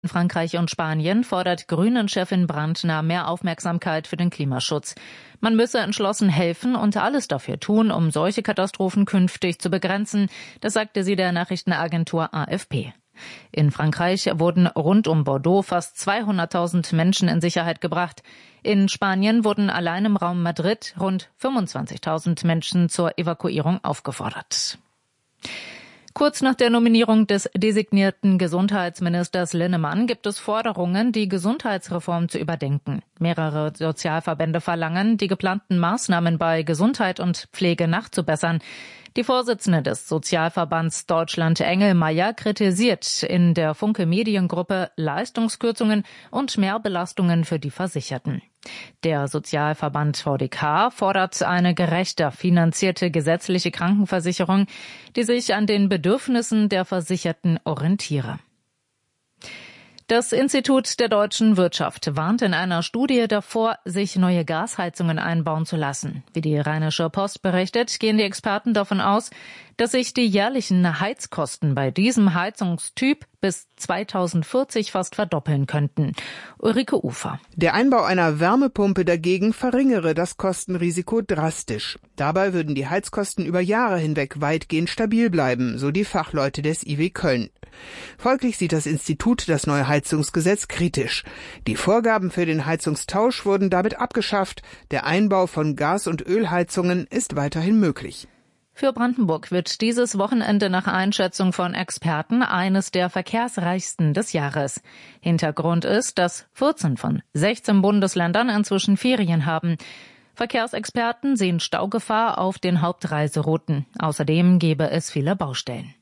In Frankreich und Spanien fordert Grünen-Chefin Brandner mehr Aufmerksamkeit für den Klimaschutz. Man müsse entschlossen helfen und alles dafür tun, um solche Katastrophen künftig zu begrenzen. Das sagte sie der Nachrichtenagentur AFP. In Frankreich wurden rund um Bordeaux fast 200.000 Menschen in Sicherheit gebracht. In Spanien wurden allein im Raum Madrid rund 25.000 Menschen zur Evakuierung aufgefordert. Kurz nach der Nominierung des designierten Gesundheitsministers Linnemann gibt es Forderungen, die Gesundheitsreform zu überdenken. Mehrere Sozialverbände verlangen, die geplanten Maßnahmen bei Gesundheit und Pflege nachzubessern. Die Vorsitzende des Sozialverbands Deutschland, Engelmeier, kritisiert in der Funke Mediengruppe Leistungskürzungen und Mehrbelastungen für die Versicherten. Der Sozialverband VDK fordert eine gerechter finanzierte gesetzliche Krankenversicherung, die sich an den Bedürfnissen der Versicherten orientiere. Das Institut der deutschen Wirtschaft warnt in einer Studie davor, sich neue Gasheizungen einbauen zu lassen. Wie die Rheinische Post berichtet, gehen die Experten davon aus, dass sich die jährlichen Heizkosten bei diesem Heizungstyp bis 2040 fast verdoppeln könnten. Ulrike Ufer. Der Einbau einer Wärmepumpe dagegen verringere das Kostenrisiko drastisch. Dabei würden die Heizkosten über Jahre hinweg weitgehend stabil bleiben, so die Fachleute des IW Köln. Folglich sieht das Institut das neue Heizungsgesetz kritisch. Die Vorgaben für den Heizungstausch wurden damit abgeschafft. Der Einbau von Gas- und Ölheizungen ist weiterhin möglich. Für Brandenburg wird dieses Wochenende nach Einschätzung von Experten eines der verkehrsreichsten des Jahres. Hintergrund ist, dass 14 von 16 Bundesländern inzwischen Ferien haben. Verkehrsexperten sehen Staugefahr auf den Hauptreiserouten. Außerdem gäbe es viele Baustellen.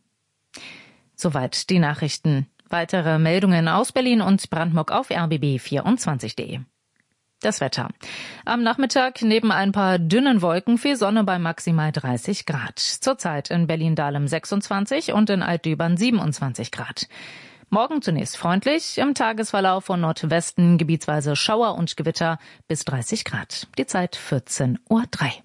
Soweit die Nachrichten. Weitere Meldungen aus Berlin und Brandenburg auf rbb24.de. Das Wetter. Am Nachmittag neben ein paar dünnen Wolken viel Sonne bei maximal 30 Grad. Zurzeit in Berlin-Dahlem 26 und in Altdübern 27 Grad. Morgen zunächst freundlich, im Tagesverlauf von Nordwesten gebietsweise Schauer und Gewitter bis 30 Grad. Die Zeit 14:03 Uhr.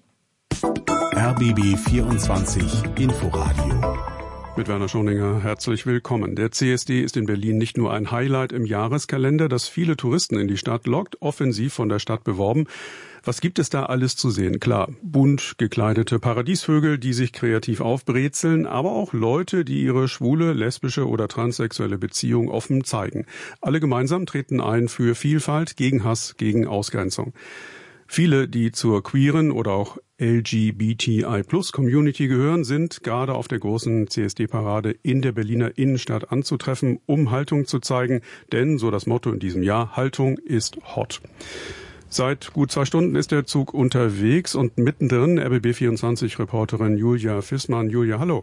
RBB 24 Inforadio. Mit Werner Schoninger herzlich willkommen. Der CSD ist in Berlin nicht nur ein Highlight im Jahreskalender, das viele Touristen in die Stadt lockt, offensiv von der Stadt beworben. Was gibt es da alles zu sehen? Klar, bunt gekleidete Paradiesvögel, die sich kreativ aufbrezeln, aber auch Leute, die ihre schwule, lesbische oder transsexuelle Beziehung offen zeigen. Alle gemeinsam treten ein für Vielfalt, gegen Hass, gegen Ausgrenzung. Viele, die zur queeren oder auch LGBTI+-Community gehören, sind gerade auf der großen CSD-Parade in der Berliner Innenstadt anzutreffen, um Haltung zu zeigen. Denn, so das Motto in diesem Jahr, Haltung ist hot. Seit gut 2 Stunden ist der Zug unterwegs und mittendrin RBB24-Reporterin Julia Fissmann. Julia, hallo.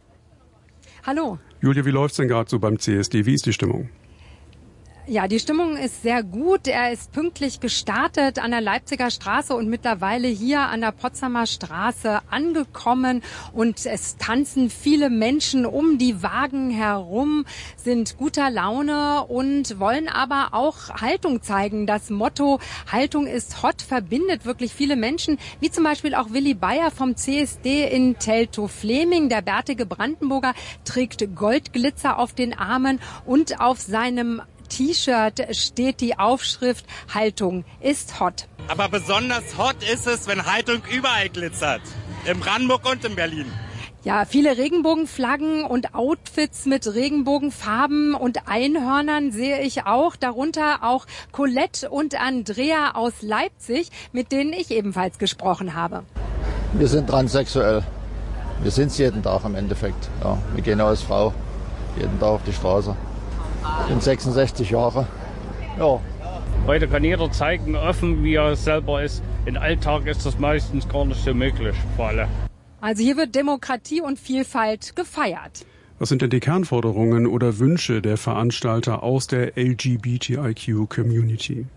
Hallo. Julia, wie läuft's denn gerade so beim CSD? Wie ist die Stimmung? Ja, die Stimmung ist sehr gut. Er ist pünktlich gestartet an der Leipziger Straße und mittlerweile hier an der Potsdamer Straße angekommen. Und es tanzen viele Menschen um die Wagen herum, sind guter Laune und wollen aber auch Haltung zeigen. Das Motto Haltung ist hot verbindet wirklich viele Menschen, wie zum Beispiel auch Willi Bayer vom CSD in Teltow-Fleming. Der bärtige Brandenburger trägt Goldglitzer auf den Armen und auf seinem T-Shirt steht die Aufschrift Haltung ist hot. Aber besonders hot ist es, wenn Haltung überall glitzert. In Brandenburg und in Berlin. Ja, viele Regenbogenflaggen und Outfits mit Regenbogenfarben und Einhörnern sehe ich auch. Darunter auch Colette und Andrea aus Leipzig, mit denen ich ebenfalls gesprochen habe. Wir sind transsexuell. Wir sind es jeden Tag im Endeffekt. Ja, wir gehen als Frau jeden Tag auf die Straße. Ich bin 66 Jahre. Ja. Heute kann jeder zeigen, offen wie er selber ist. Im Alltag ist das meistens gar nicht so möglich für alle. Also hier wird Demokratie und Vielfalt gefeiert. Was sind denn die Kernforderungen oder Wünsche der Veranstalter aus der LGBTIQ-Community?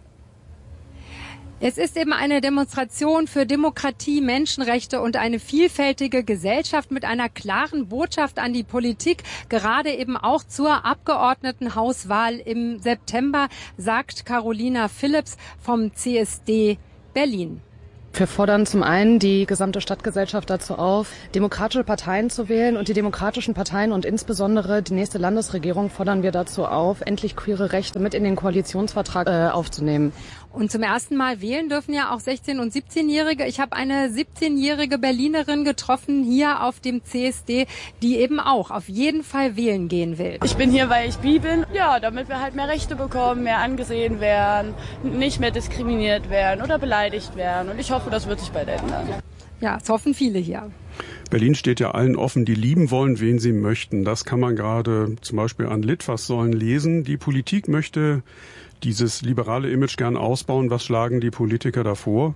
Es ist eben eine Demonstration für Demokratie, Menschenrechte und eine vielfältige Gesellschaft mit einer klaren Botschaft an die Politik, gerade eben auch zur Abgeordnetenhauswahl im September, sagt Carolina Phillips vom CSD Berlin. Wir fordern zum einen die gesamte Stadtgesellschaft dazu auf, demokratische Parteien zu wählen, und die demokratischen Parteien und insbesondere die nächste Landesregierung fordern wir dazu auf, endlich queere Rechte mit in den Koalitionsvertrag aufzunehmen. Und zum ersten Mal wählen dürfen ja auch 16- und 17-Jährige. Ich habe eine 17-jährige Berlinerin getroffen hier auf dem CSD, die eben auch auf jeden Fall wählen gehen will. Ich bin hier, weil ich bi bin. Ja, damit wir halt mehr Rechte bekommen, mehr angesehen werden, nicht mehr diskriminiert werden oder beleidigt werden. Und ich hoffe, das wird sich bald ändern. Ja, es hoffen viele hier. Berlin steht ja allen offen, die lieben wollen, wen sie möchten. Das kann man gerade zum Beispiel an Litfaßsäulen lesen. Die Politik möchte dieses liberale Image gern ausbauen. Was schlagen die Politiker davor?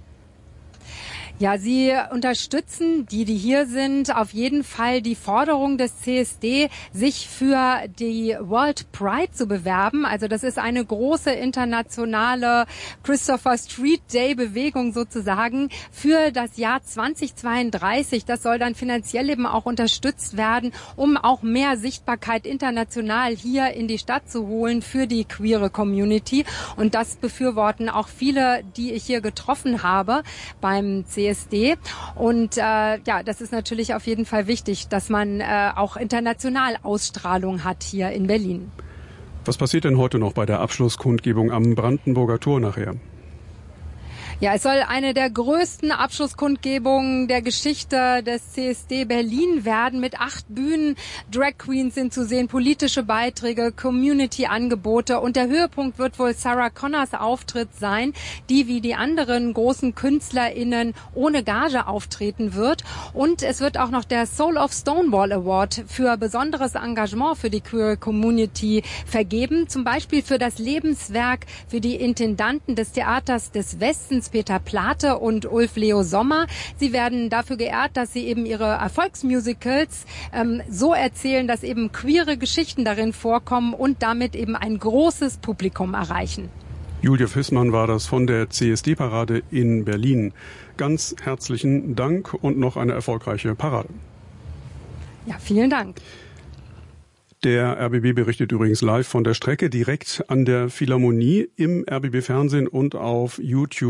Ja, sie unterstützen, die hier sind, auf jeden Fall die Forderung des CSD, sich für die World Pride zu bewerben. Also das ist eine große internationale Christopher Street Day Bewegung sozusagen für das Jahr 2032. Das soll dann finanziell eben auch unterstützt werden, um auch mehr Sichtbarkeit international hier in die Stadt zu holen für die queere Community. Und das befürworten auch viele, die ich hier getroffen habe beim CSD. Und das ist natürlich auf jeden Fall wichtig, dass man auch international Ausstrahlung hat hier in Berlin. Was passiert denn heute noch bei der Abschlusskundgebung am Brandenburger Tor nachher? Ja, es soll eine der größten Abschlusskundgebungen der Geschichte des CSD Berlin werden. Mit 8 Bühnen, Drag Queens sind zu sehen, politische Beiträge, Community-Angebote. Und der Höhepunkt wird wohl Sarah Connors Auftritt sein, die wie die anderen großen KünstlerInnen ohne Gage auftreten wird. Und es wird auch noch der Soul of Stonewall Award für besonderes Engagement für die queer Community vergeben. Zum Beispiel für das Lebenswerk für die Intendanten des Theaters des Westens, Peter Plate und Ulf Leo Sommer. Sie werden dafür geehrt, dass sie eben ihre Erfolgsmusicals so erzählen, dass eben queere Geschichten darin vorkommen und damit eben ein großes Publikum erreichen. Julia Fissmann war das von der CSD-Parade in Berlin. Ganz herzlichen Dank und noch eine erfolgreiche Parade. Ja, vielen Dank. Der RBB berichtet übrigens live von der Strecke direkt an der Philharmonie im RBB Fernsehen und auf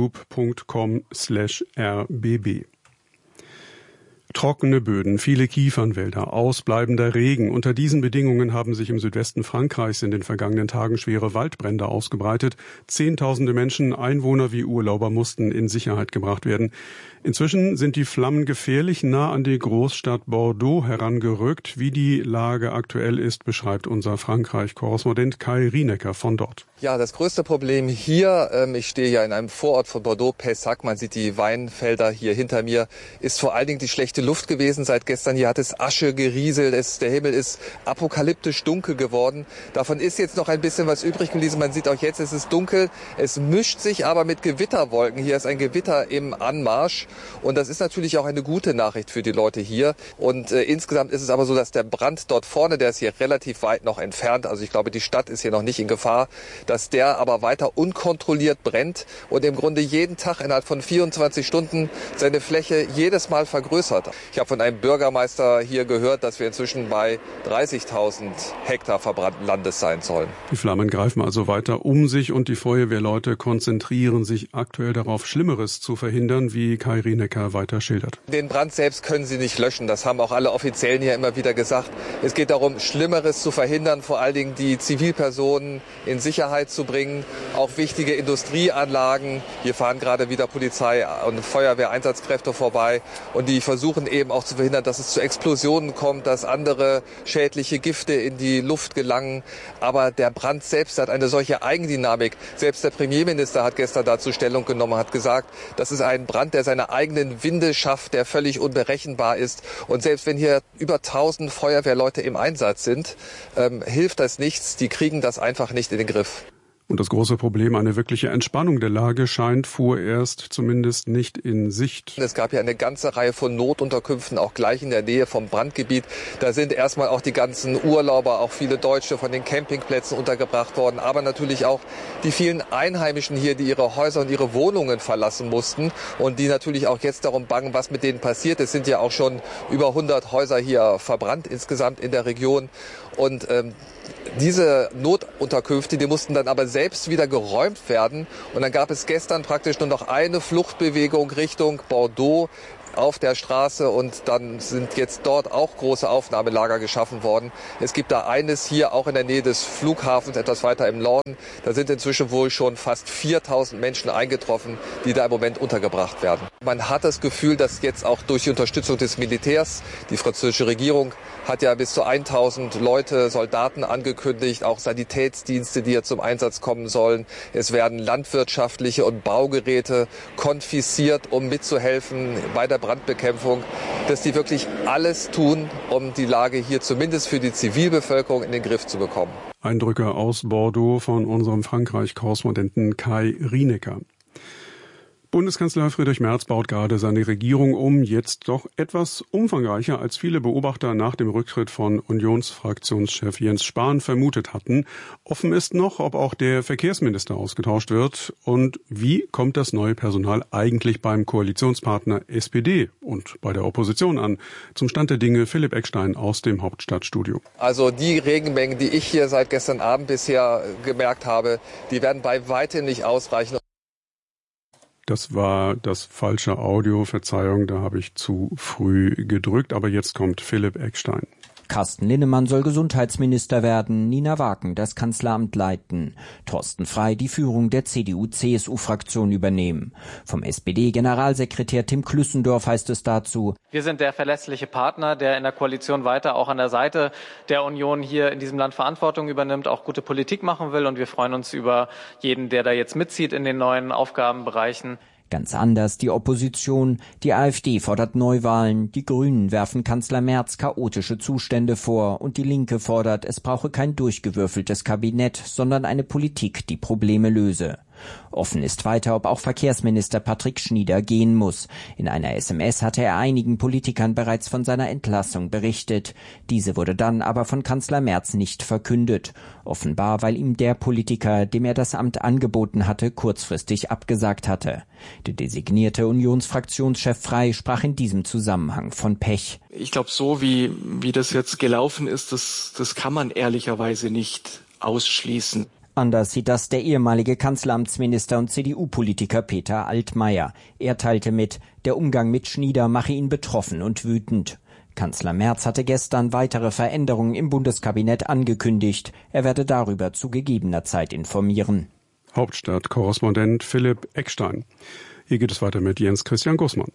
youtube.com/rbb. Trockene Böden, viele Kiefernwälder, ausbleibender Regen. Unter diesen Bedingungen haben sich im Südwesten Frankreichs in den vergangenen Tagen schwere Waldbrände ausgebreitet. Zehntausende Menschen, Einwohner wie Urlauber mussten in Sicherheit gebracht werden. Inzwischen sind die Flammen gefährlich nah an die Großstadt Bordeaux herangerückt. Wie die Lage aktuell ist, beschreibt unser Frankreich-Korrespondent Kai Rienecker von dort. Ja, das größte Problem hier, ich stehe ja in einem Vorort von Bordeaux, Pessac, man sieht die Weinfelder hier hinter mir, ist vor allen Dingen die schlechte Luft gewesen. Seit gestern hier hat es Asche gerieselt, der Himmel ist apokalyptisch dunkel geworden. Davon ist jetzt noch ein bisschen was übrig geblieben. Man sieht auch jetzt, es ist dunkel, es mischt sich aber mit Gewitterwolken. Hier ist ein Gewitter im Anmarsch und das ist natürlich auch eine gute Nachricht für die Leute hier. Und insgesamt ist es aber so, dass der Brand dort vorne, der ist hier relativ weit noch entfernt, also ich glaube, die Stadt ist hier noch nicht in Gefahr, dass der aber weiter unkontrolliert brennt und im Grunde jeden Tag innerhalb von 24 Stunden seine Fläche jedes Mal vergrößert. Ich habe von einem Bürgermeister hier gehört, dass wir inzwischen bei 30.000 Hektar verbrannten Landes sein sollen. Die Flammen greifen also weiter um sich und die Feuerwehrleute konzentrieren sich aktuell darauf, Schlimmeres zu verhindern, wie Kai Rienecker weiter schildert. Den Brand selbst können sie nicht löschen, das haben auch alle Offiziellen hier immer wieder gesagt. Es geht darum, Schlimmeres zu verhindern, vor allen Dingen die Zivilpersonen in Sicherheit zu bringen, auch wichtige Industrieanlagen. Hier fahren gerade wieder Polizei und Feuerwehreinsatzkräfte vorbei und die versuchen eben auch zu verhindern, dass es zu Explosionen kommt, dass andere schädliche Gifte in die Luft gelangen. Aber der Brand selbst hat eine solche Eigendynamik. Selbst der Premierminister hat gestern dazu Stellung genommen, hat gesagt, das ist ein Brand, der seine eigenen Winde schafft, der völlig unberechenbar ist. Und selbst wenn hier über 1000 Feuerwehrleute im Einsatz sind, hilft das nichts. Die kriegen das einfach nicht in den Griff. Und das große Problem, eine wirkliche Entspannung der Lage, scheint vorerst zumindest nicht in Sicht. Es gab ja eine ganze Reihe von Notunterkünften, auch gleich in der Nähe vom Brandgebiet. Da sind erstmal auch die ganzen Urlauber, auch viele Deutsche von den Campingplätzen untergebracht worden. Aber natürlich auch die vielen Einheimischen hier, die ihre Häuser und ihre Wohnungen verlassen mussten. Und die natürlich auch jetzt darum bangen, was mit denen passiert. Es sind ja auch schon über 100 Häuser hier verbrannt insgesamt in der Region. Und diese Notunterkünfte, die mussten dann aber selbst wieder geräumt werden. Und dann gab es gestern praktisch nur noch eine Fluchtbewegung Richtung Bordeaux auf der Straße und dann sind jetzt dort auch große Aufnahmelager geschaffen worden. Es gibt da eines hier auch in der Nähe des Flughafens, etwas weiter im Norden. Da sind inzwischen wohl schon fast 4.000 Menschen eingetroffen, die da im Moment untergebracht werden. Man hat das Gefühl, dass jetzt auch durch die Unterstützung des Militärs, die französische Regierung hat ja bis zu 1.000 Leute, Soldaten angekündigt, auch Sanitätsdienste, die ja zum Einsatz kommen sollen. Es werden landwirtschaftliche und Baugeräte konfisziert, um mitzuhelfen bei der Brandbekämpfung, dass die wirklich alles tun, um die Lage hier zumindest für die Zivilbevölkerung in den Griff zu bekommen. Eindrücke aus Bordeaux von unserem Frankreich-Korrespondenten Kai Rienecker. Bundeskanzler Friedrich Merz baut gerade seine Regierung um, jetzt doch etwas umfangreicher, als viele Beobachter nach dem Rücktritt von Unionsfraktionschef Jens Spahn vermutet hatten. Offen ist noch, ob auch der Verkehrsminister ausgetauscht wird und wie kommt das neue Personal eigentlich beim Koalitionspartner SPD und bei der Opposition an. Zum Stand der Dinge Philipp Eckstein aus dem Hauptstadtstudio. Also die Regenmengen, die ich hier seit gestern Abend bisher gemerkt habe, die werden bei weitem nicht ausreichen. Das war das falsche Audio, Verzeihung, da habe ich zu früh gedrückt, aber jetzt kommt Philipp Eckstein. Carsten Linnemann soll Gesundheitsminister werden, Nina Wagen das Kanzleramt leiten, Thorsten Frey die Führung der CDU-CSU-Fraktion übernehmen. Vom SPD-Generalsekretär Tim Klüssendorf heißt es dazu: Wir sind der verlässliche Partner, der in der Koalition weiter auch an der Seite der Union hier in diesem Land Verantwortung übernimmt, auch gute Politik machen will und wir freuen uns über jeden, der da jetzt mitzieht in den neuen Aufgabenbereichen. Ganz anders die Opposition. Die AfD fordert Neuwahlen, die Grünen werfen Kanzler Merz chaotische Zustände vor und die Linke fordert, es brauche kein durchgewürfeltes Kabinett, sondern eine Politik, die Probleme löse. Offen ist weiter, ob auch Verkehrsminister Patrick Schnieder gehen muss. In einer SMS hatte er einigen Politikern bereits von seiner Entlassung berichtet. Diese wurde dann aber von Kanzler Merz nicht verkündet. Offenbar, weil ihm der Politiker, dem er das Amt angeboten hatte, kurzfristig abgesagt hatte. Der designierte Unionsfraktionschef Frey sprach in diesem Zusammenhang von Pech. Ich glaube, so wie das jetzt gelaufen ist, das kann man ehrlicherweise nicht ausschließen. Anders sieht das der ehemalige Kanzleramtsminister und CDU-Politiker Peter Altmaier. Er teilte mit, der Umgang mit Schnieder mache ihn betroffen und wütend. Kanzler Merz hatte gestern weitere Veränderungen im Bundeskabinett angekündigt. Er werde darüber zu gegebener Zeit informieren. Hauptstadtkorrespondent Philipp Eckstein. Hier geht es weiter mit Jens Christian Gussmann.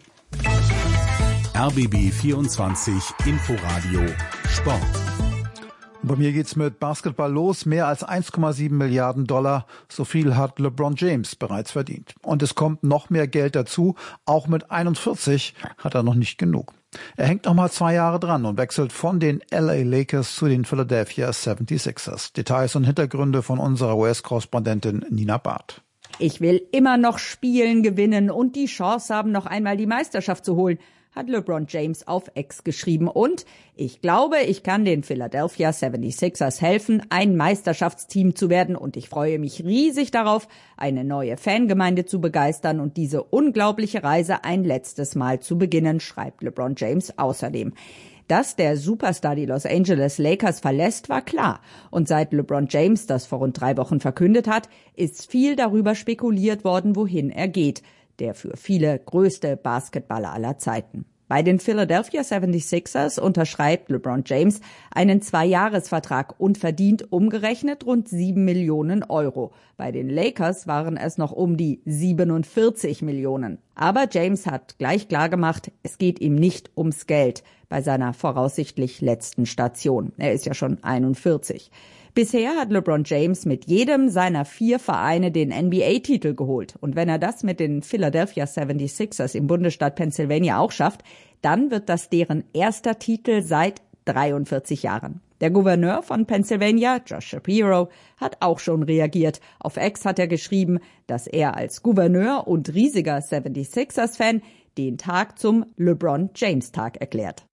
RBB 24 Inforadio Sport. Bei mir geht's mit Basketball los. Mehr als 1,7 Milliarden $. So viel hat LeBron James bereits verdient. Und es kommt noch mehr Geld dazu. Auch mit 41 hat er noch nicht genug. Er hängt noch mal 2 Jahre dran und wechselt von den LA Lakers zu den Philadelphia 76ers. Details und Hintergründe von unserer US-Korrespondentin Nina Barth. Ich will immer noch spielen, gewinnen und die Chance haben, noch einmal die Meisterschaft zu holen, hat LeBron James auf X geschrieben. Und ich glaube, ich kann den Philadelphia 76ers helfen, ein Meisterschaftsteam zu werden. Und ich freue mich riesig darauf, eine neue Fangemeinde zu begeistern und diese unglaubliche Reise ein letztes Mal zu beginnen, schreibt LeBron James außerdem. Dass der Superstar die Los Angeles Lakers verlässt, war klar. Und seit LeBron James das vor rund 3 Wochen verkündet hat, ist viel darüber spekuliert worden, wohin er geht. Der für viele größte Basketballer aller Zeiten. Bei den Philadelphia 76ers unterschreibt LeBron James einen 2-Jahres-Vertrag und verdient umgerechnet rund 7 Millionen €. Bei den Lakers waren es noch um die 47 Millionen. Aber James hat gleich klargemacht, es geht ihm nicht ums Geld bei seiner voraussichtlich letzten Station. Er ist ja schon 41. Bisher hat LeBron James mit jedem seiner 4 Vereine den NBA-Titel geholt. Und wenn er das mit den Philadelphia 76ers im Bundesstaat Pennsylvania auch schafft, dann wird das deren erster Titel seit 43 Jahren. Der Gouverneur von Pennsylvania, Josh Shapiro, hat auch schon reagiert. Auf X hat er geschrieben, dass er als Gouverneur und riesiger 76ers-Fan den Tag zum LeBron James-Tag erklärt.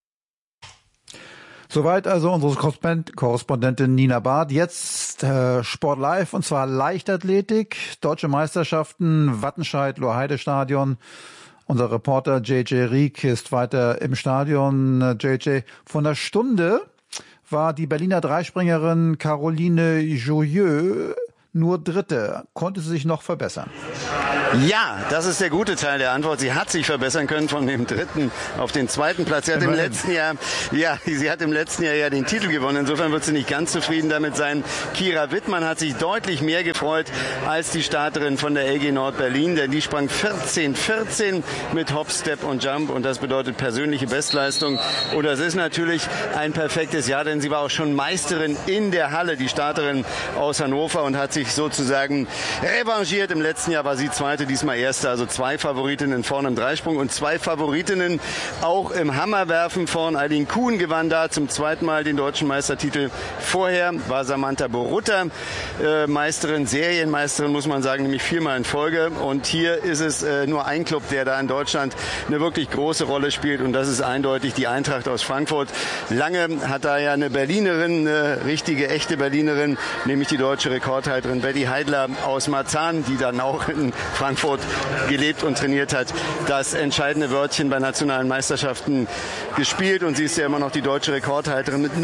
Soweit also unsere Korrespondentin Nina Barth. Jetzt Sport live, und zwar Leichtathletik, Deutsche Meisterschaften, Wattenscheid-Loheide-Stadion. Unser Reporter JJ Rieck ist weiter im Stadion. JJ, vor einer Stunde war die Berliner Dreispringerin Caroline Joyeux nur Dritte. Konnte sie sich noch verbessern? Ja, das ist der gute Teil der Antwort. Sie hat sich verbessern können von dem dritten auf den zweiten Platz. Sie hat im letzten Jahr ja den Titel gewonnen. Insofern wird sie nicht ganz zufrieden damit sein. Kira Wittmann hat sich deutlich mehr gefreut als die Starterin von der LG Nord Berlin, denn die sprang 14:14 mit Hop, Step und Jump und das bedeutet persönliche Bestleistung. Und das ist natürlich ein perfektes Jahr, denn sie war auch schon Meisterin in der Halle, die Starterin aus Hannover, und hat sich sozusagen revanchiert. Im letzten Jahr war sie Zweite, diesmal Erste, also 2 Favoritinnen vorne im Dreisprung und 2 Favoritinnen auch im Hammerwerfen vorn. Eileen Kuhn gewann da zum zweiten Mal den deutschen Meistertitel. Vorher war Samantha Borutta Meisterin, Serienmeisterin, muss man sagen, nämlich 4-mal in Folge. Und hier ist es nur ein Club, der da in Deutschland eine wirklich große Rolle spielt, und das ist eindeutig die Eintracht aus Frankfurt. Lange hat da ja eine Berlinerin, eine richtige, echte Berlinerin, nämlich die deutsche Rekordhalterin Betty Heidler aus Marzahn, die dann auch in Frankfurt gelebt und trainiert hat, das entscheidende Wörtchen bei nationalen Meisterschaften gespielt, und sie ist ja immer noch die deutsche Rekordhalterin mit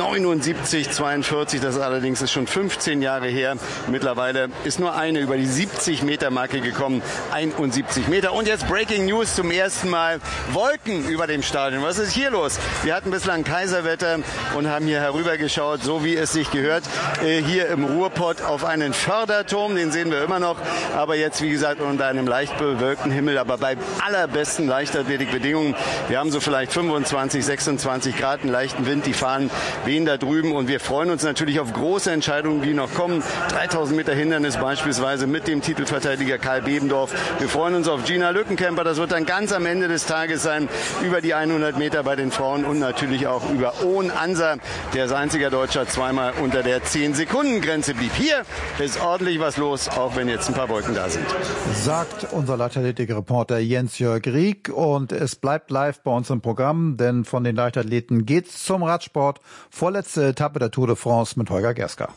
79,42. Das allerdings ist schon 15 Jahre her. Mittlerweile ist nur eine über die 70-Meter-Marke gekommen, 71 Meter. Und jetzt Breaking News, zum ersten Mal Wolken über dem Stadion. Was ist hier los? Wir hatten bislang Kaiserwetter und haben hier herübergeschaut, so wie es sich gehört, hier im Ruhrpott auf einen Förderturm, den sehen wir immer noch, aber jetzt, wie gesagt, unter einem leicht bewölkten Himmel, aber bei allerbesten Leichtathletikbedingungen. Wir haben so vielleicht 25, 26 Grad, einen leichten Wind, die Fahnen wehen da drüben, und wir freuen uns natürlich auf große Entscheidungen, die noch kommen. 3000 Meter Hindernis beispielsweise mit dem Titelverteidiger Karl Bebendorf. Wir freuen uns auf Gina Lückenkämper, das wird dann ganz am Ende des Tages sein, über die 100 Meter bei den Frauen, und natürlich auch über Owen Anser, der als einziger Deutscher zweimal unter der 10-Sekunden-Grenze blieb. Hier ist ordentlich was los, auch wenn jetzt ein paar Wolken da sind. Sagt unser Leichtathletik-Reporter Jens-Jörg Rieck, und es bleibt live bei uns im Programm, denn von den Leichtathleten geht's zum Radsport. Vorletzte Etappe der Tour de France mit Holger Gerska.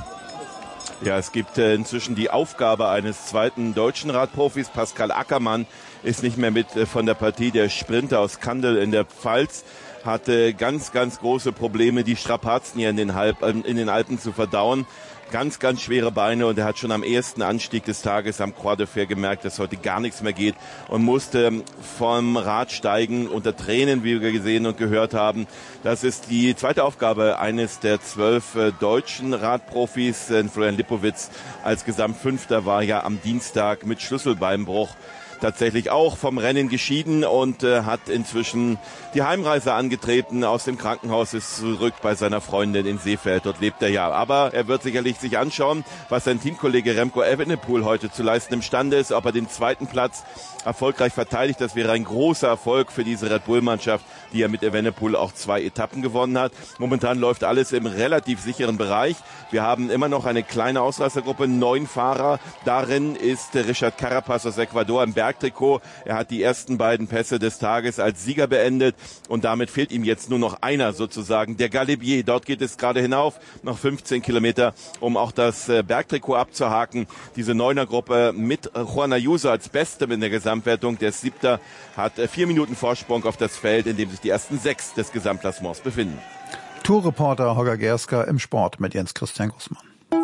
Ja, es gibt inzwischen die Aufgabe eines zweiten deutschen Radprofis. Pascal Ackermann ist nicht mehr mit von der Partie. Der Sprinter aus Kandel in der Pfalz hatte ganz, ganz große Probleme, die Strapazen hier in den Alpen zu verdauen. Ganz, ganz schwere Beine, und er hat schon am ersten Anstieg des Tages am Croix de Fer gemerkt, dass heute gar nichts mehr geht, und musste vom Rad steigen unter Tränen, wie wir gesehen und gehört haben. Das ist die zweite Aufgabe eines der 12 deutschen Radprofis. Florian Lipowitz als Gesamtfünfter war ja am Dienstag mit Schlüsselbeinbruch tatsächlich auch vom Rennen geschieden und hat inzwischen die Heimreise angetreten aus dem Krankenhaus, ist zurück bei seiner Freundin in Seefeld. Dort lebt er ja. Aber er wird sicherlich sich anschauen, was sein Teamkollege Remco Evenepoel heute zu leisten imstande ist, ob er den zweiten Platz erfolgreich verteidigt. Das wäre ein großer Erfolg für diese Red Bull-Mannschaft, die ja mit Evenepoel auch 2 Etappen gewonnen hat. Momentan läuft alles im relativ sicheren Bereich. Wir haben immer noch eine kleine Ausreißergruppe, 9 Fahrer. Darin ist Richard Carapaz aus Ecuador im Bergtrikot. Er hat die ersten beiden Pässe des Tages als Sieger beendet, und damit fehlt ihm jetzt nur noch einer sozusagen, der Galibier. Dort geht es gerade hinauf, noch 15 Kilometer, um auch das Bergtrikot abzuhaken. Diese 9er-Gruppe mit Juan Ayuso als Beste in der Gesamtwertung. Der 7. hat 4 Minuten Vorsprung auf das Feld, in dem sich die ersten 6 des Gesamtklassements befinden. Tourreporter Holger Gerska im Sport mit Jens Christian Gussmann.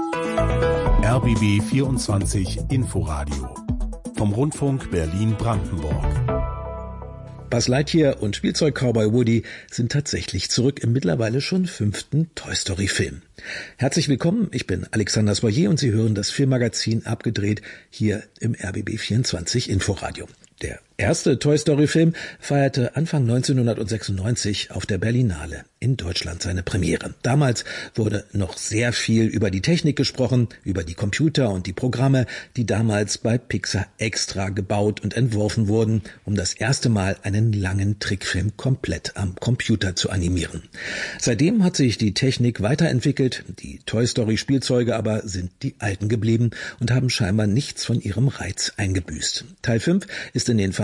RBB 24 Inforadio vom Rundfunk Berlin-Brandenburg. Buzz Lightyear und Spielzeug-Cowboy Woody sind tatsächlich zurück im mittlerweile schon 5. Toy-Story-Film. Herzlich willkommen, ich bin Alexander Soyer und Sie hören das Filmmagazin Abgedreht hier im RBB 24 Inforadio. Der erste Toy-Story-Film feierte Anfang 1996 auf der Berlinale in Deutschland seine Premiere. Damals wurde noch sehr viel über die Technik gesprochen, über die Computer und die Programme, die damals bei Pixar extra gebaut und entworfen wurden, um das erste Mal einen langen Trickfilm komplett am Computer zu animieren. Seitdem hat sich die Technik weiterentwickelt, die Toy-Story-Spielzeuge aber sind die alten geblieben und haben scheinbar nichts von ihrem Reiz eingebüßt. Teil 5 ist in den Vereinigten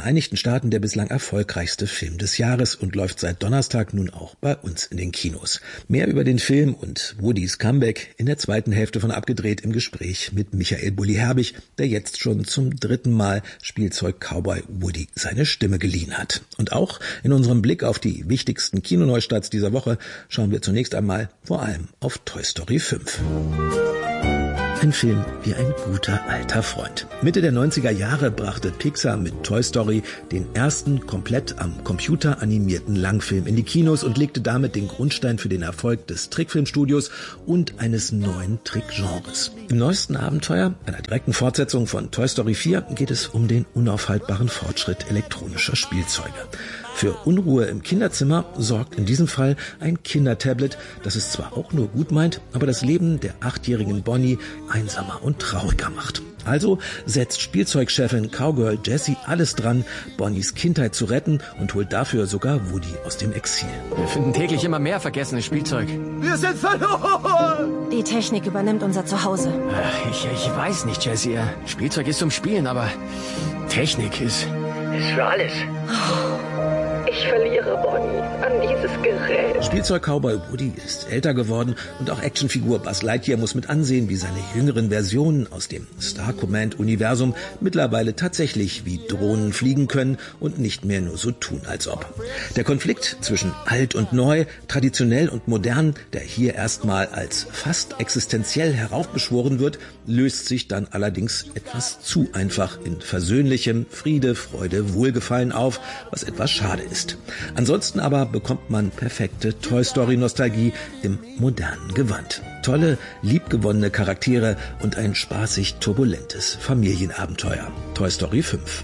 Vereinigten Staaten der bislang erfolgreichste Film des Jahres und läuft seit Donnerstag nun auch bei uns in den Kinos. Mehr über den Film und Woodys Comeback in der zweiten Hälfte von Abgedreht im Gespräch mit Michael Bulli-Herbig, der jetzt schon zum 3. Mal Spielzeug-Cowboy Woody seine Stimme geliehen hat. Und auch in unserem Blick auf die wichtigsten Kinoneustarts dieser Woche schauen wir zunächst einmal vor allem auf Toy Story 5. Ein Film wie ein guter alter Freund. Mitte der 90er Jahre brachte Pixar mit Toy Story den ersten komplett am Computer animierten Langfilm in die Kinos und legte damit den Grundstein für den Erfolg des Trickfilmstudios und eines neuen Trickgenres. Im neuesten Abenteuer, einer direkten Fortsetzung von Toy Story 4, geht es um den unaufhaltbaren Fortschritt elektronischer Spielzeuge. Für Unruhe im Kinderzimmer sorgt in diesem Fall ein Kindertablet, das es zwar auch nur gut meint, aber das Leben der 8-jährigen Bonnie einsamer und trauriger macht. Also setzt Spielzeugchefin Cowgirl Jessie alles dran, Bonnies Kindheit zu retten und holt dafür sogar Woody aus dem Exil. Wir finden täglich immer mehr vergessenes Spielzeug. Wir sind verloren! Die Technik übernimmt unser Zuhause. Ich weiß nicht, Jessie. Spielzeug ist zum Spielen, aber Technik ist für alles. Ich verliere Bonnie an dieses Gerät. Spielzeug-Cowboy Woody ist älter geworden und auch Actionfigur Buzz Lightyear muss mit ansehen, wie seine jüngeren Versionen aus dem Star Command-Universum mittlerweile tatsächlich wie Drohnen fliegen können und nicht mehr nur so tun, als ob. Der Konflikt zwischen alt und neu, traditionell und modern, der hier erstmal als fast existenziell heraufbeschworen wird, löst sich dann allerdings etwas zu einfach in versöhnlichem Friede, Freude, Wohlgefallen auf, was etwas schade ist. Ansonsten aber bekommt man perfekte Toy-Story-Nostalgie im modernen Gewand. Tolle, liebgewonnene Charaktere und ein spaßig turbulentes Familienabenteuer. Toy Story 5.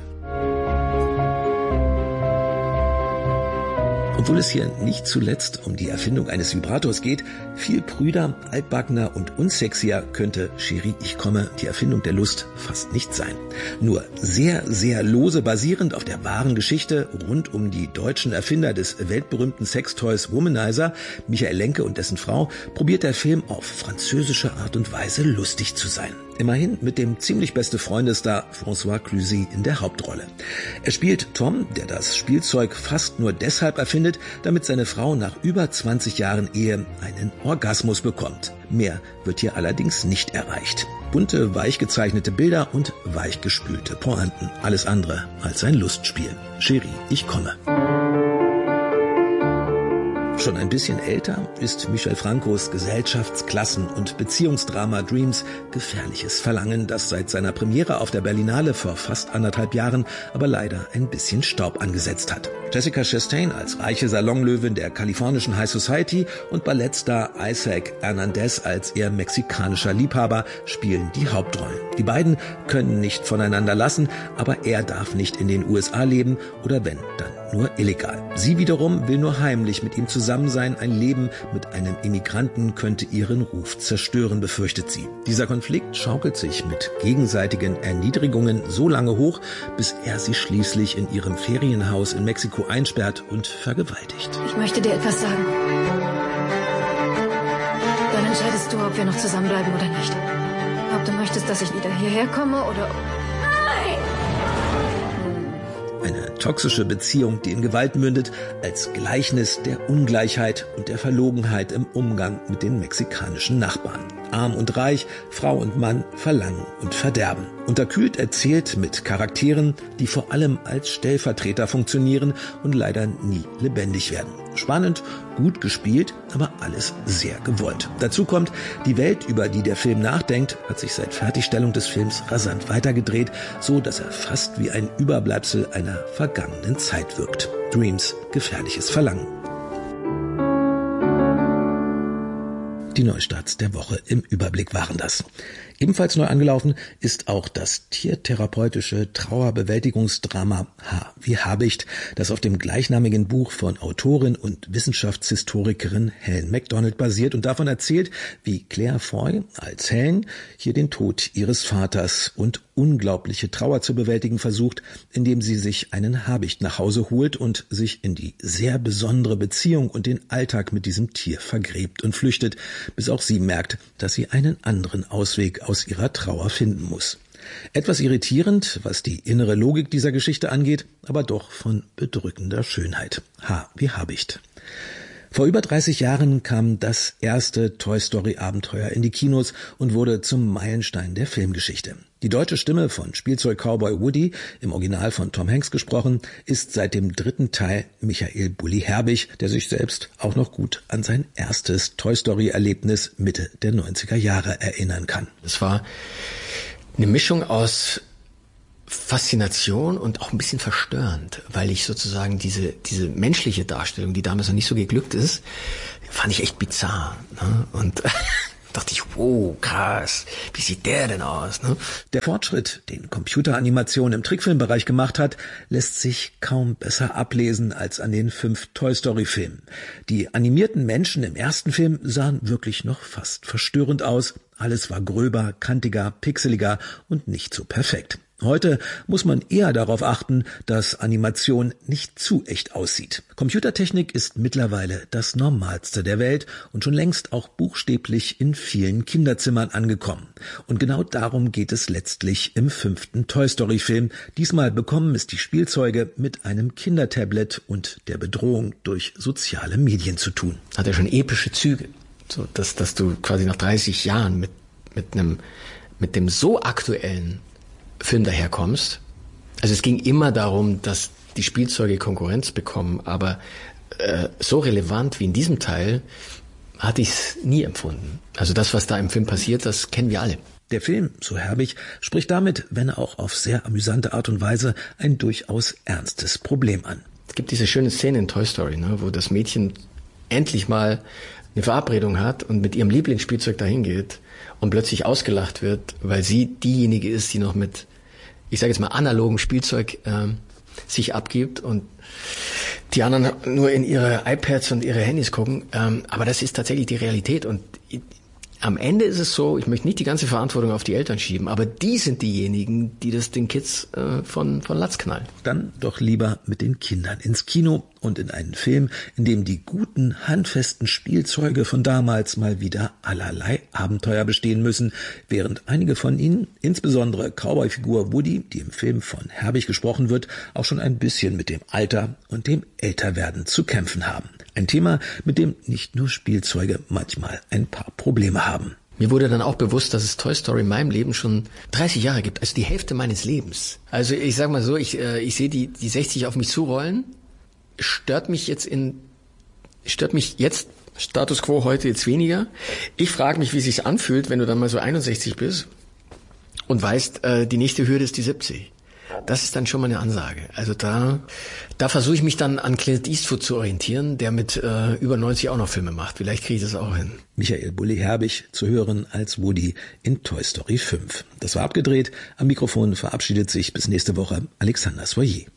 Obwohl es hier nicht zuletzt um die Erfindung eines Vibrators geht, viel prüder, altbackener und unsexier könnte Chérie, ich komme, die Erfindung der Lust fast nicht sein. Nur sehr, sehr lose basierend auf der wahren Geschichte rund um die deutschen Erfinder des weltberühmten Sextoys Womanizer, Michael Lenke und dessen Frau, probiert der Film auf französische Art und Weise lustig zu sein. Immerhin mit dem ziemlich beste Freundesstar François Cluzet in der Hauptrolle. Er spielt Tom, der das Spielzeug fast nur deshalb erfindet, damit seine Frau nach über 20 Jahren Ehe einen Orgasmus bekommt. Mehr wird hier allerdings nicht erreicht. Bunte, weich gezeichnete Bilder und weichgespülte Pointen. Alles andere als ein Lustspiel. Chérie, ich komme. Schon ein bisschen älter ist Michel Francos Gesellschaftsklassen- und Beziehungsdrama Dreams gefährliches Verlangen, das seit seiner Premiere auf der Berlinale vor fast 1,5 Jahren aber leider ein bisschen Staub angesetzt hat. Jessica Chastain als reiche Salonlöwin der kalifornischen High Society und Ballettstar Isaac Hernandez als ihr mexikanischer Liebhaber spielen die Hauptrollen. Die beiden können nicht voneinander lassen, aber er darf nicht in den USA leben oder wenn, dann nur illegal. Sie wiederum will nur heimlich mit ihm zusammen sein. Ein Leben mit einem Immigranten könnte ihren Ruf zerstören, befürchtet sie. Dieser Konflikt schaukelt sich mit gegenseitigen Erniedrigungen so lange hoch, bis er sie schließlich in ihrem Ferienhaus in Mexiko einsperrt und vergewaltigt. Ich möchte dir etwas sagen. Dann entscheidest du, ob wir noch zusammenbleiben oder nicht. Ob du möchtest, dass ich wieder hierher komme oder... Nein! Eine toxische Beziehung, die in Gewalt mündet, als Gleichnis der Ungleichheit und der Verlogenheit im Umgang mit den mexikanischen Nachbarn. Arm und reich, Frau und Mann, Verlangen und Verderben. Unterkühlt erzählt mit Charakteren, die vor allem als Stellvertreter funktionieren und leider nie lebendig werden. Spannend, gut gespielt, aber alles sehr gewollt. Dazu kommt, die Welt, über die der Film nachdenkt, hat sich seit Fertigstellung des Films rasant weitergedreht, so dass er fast wie ein Überbleibsel einer vergangenen Zeit wirkt. Dreams, gefährliches Verlangen. Die Neustarts der Woche im Überblick waren das. Ebenfalls neu angelaufen ist auch das tiertherapeutische Trauerbewältigungsdrama H wie Habicht, das auf dem gleichnamigen Buch von Autorin und Wissenschaftshistorikerin Helen Macdonald basiert und davon erzählt, wie Claire Foy als Helen hier den Tod ihres Vaters und unglaubliche Trauer zu bewältigen versucht, indem sie sich einen Habicht nach Hause holt und sich in die sehr besondere Beziehung und den Alltag mit diesem Tier vergräbt und flüchtet, bis auch sie merkt, dass sie einen anderen Ausweg aus ihrer Trauer finden muss. Etwas irritierend, was die innere Logik dieser Geschichte angeht, aber doch von bedrückender Schönheit. H wie Habicht. Vor über 30 Jahren kam das erste Toy-Story-Abenteuer in die Kinos und wurde zum Meilenstein der Filmgeschichte. Die deutsche Stimme von Spielzeug-Cowboy Woody, im Original von Tom Hanks gesprochen, ist seit dem 3. Teil Michael Bulli Herbig, der sich selbst auch noch gut an sein erstes Toy-Story-Erlebnis Mitte der 90er Jahre erinnern kann. Es war eine Mischung aus Faszination und auch ein bisschen verstörend, weil ich sozusagen diese menschliche Darstellung, die damals noch nicht so geglückt ist, fand ich echt bizarr. Ne? Und dachte ich, wow, krass, wie sieht der denn aus? Ne? Der Fortschritt, den Computeranimation im Trickfilmbereich gemacht hat, lässt sich kaum besser ablesen als an den 5 Toy-Story-Filmen. Die animierten Menschen im ersten Film sahen wirklich noch fast verstörend aus. Alles war gröber, kantiger, pixeliger und nicht so perfekt. Heute muss man eher darauf achten, dass Animation nicht zu echt aussieht. Computertechnik ist mittlerweile das Normalste der Welt und schon längst auch buchstäblich in vielen Kinderzimmern angekommen. Und genau darum geht es letztlich im 5. Toy-Story-Film. Diesmal bekommen es die Spielzeuge mit einem Kindertablet und der Bedrohung durch soziale Medien zu tun. Hat ja schon epische Züge, so dass du quasi nach 30 Jahren mit dem so aktuellen Film daherkommst. Also es ging immer darum, dass die Spielzeuge Konkurrenz bekommen, aber so relevant wie in diesem Teil hatte ich es nie empfunden. Also das, was da im Film passiert, das kennen wir alle. Der Film, so Herbig, spricht damit, wenn auch auf sehr amüsante Art und Weise, ein durchaus ernstes Problem an. Es gibt diese schöne Szene in Toy Story, ne, wo das Mädchen endlich mal eine Verabredung hat und mit ihrem Lieblingsspielzeug dahin geht und plötzlich ausgelacht wird, weil sie diejenige ist, die noch mit, ich sage jetzt mal, analogem Spielzeug sich abgibt und die anderen nur in ihre iPads und ihre Handys gucken. Aber das ist tatsächlich die Realität. Und am Ende ist es so, ich möchte nicht die ganze Verantwortung auf die Eltern schieben, aber die sind diejenigen, die das den Kids von Latz knallen. Dann doch lieber mit den Kindern ins Kino und in einen Film, in dem die guten, handfesten Spielzeuge von damals mal wieder allerlei Abenteuer bestehen müssen, während einige von ihnen, insbesondere Cowboy-Figur Woody, die im Film von Herbig gesprochen wird, auch schon ein bisschen mit dem Alter und dem Älterwerden zu kämpfen haben. Ein Thema, mit dem nicht nur Spielzeuge manchmal ein paar Probleme haben. Mir wurde dann auch bewusst, dass es Toy Story in meinem Leben schon 30 Jahre gibt, also die Hälfte meines Lebens. Also ich sag mal so, ich sehe die 60 auf mich zurollen, stört mich jetzt Status Quo heute jetzt weniger. Ich frage mich, wie es sich anfühlt, wenn du dann mal so 61 bist und weißt, die nächste Hürde ist die 70. Das ist dann schon mal eine Ansage. Also da versuche ich mich dann an Clint Eastwood zu orientieren, der mit über 90 auch noch Filme macht. Vielleicht kriege ich das auch hin. Michael Bulli Herbig zu hören als Woody in Toy Story 5. Das war abgedreht. Am Mikrofon verabschiedet sich bis nächste Woche Alexander Soyer.